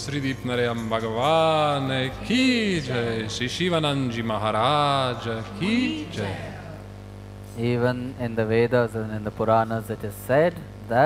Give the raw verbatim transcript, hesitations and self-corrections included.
Sridip Narayam Bhagavan ki jai, Shri Shivananji Maharaj ki jai. Even in the Vedas and in the Puranas it is said that